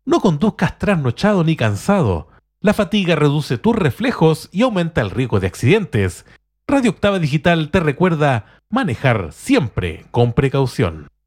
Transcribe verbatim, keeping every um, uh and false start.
No conduzcas trasnochado ni cansado. La fatiga reduce tus reflejos y aumenta el riesgo de accidentes. Radio Octava Digital te recuerda manejar siempre con precaución.